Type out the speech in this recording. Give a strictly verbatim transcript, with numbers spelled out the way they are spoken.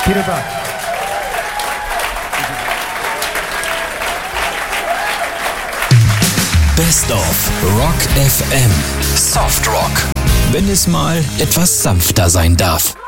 Peter Buck. Best of Rock F M. Soft Rock. Wenn es mal etwas sanfter sein darf.